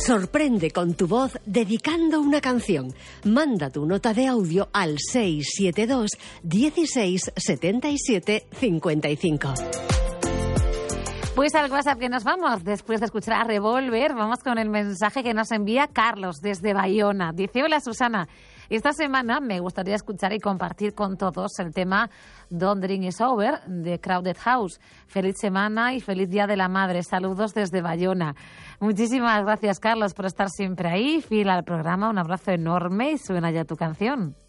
Sorprende con tu voz dedicando una canción. Manda tu nota de audio al 672 16 77 55. Pues al WhatsApp que nos vamos, después de escuchar a Revolver, vamos con el mensaje que nos envía Carlos desde Bayona. Dice: hola Susana, esta semana me gustaría escuchar y compartir con todos el tema Don't Drink Is Over de Crowded House. Feliz semana y feliz Día de la Madre. Saludos desde Bayona. Muchísimas gracias, Carlos, por estar siempre ahí, fiel al programa. Un abrazo enorme y suena ya tu canción.